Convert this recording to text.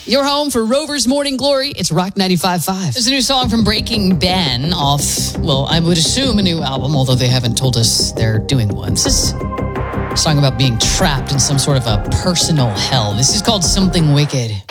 Your home for Rover's Morning Glory. It's Rock 95.5. There's a new song from Breaking Ben off, well, I would assume a new album, although they haven't told us they're doing one. This is a song about being trapped in some sort of a personal hell. This is called Something Wicked.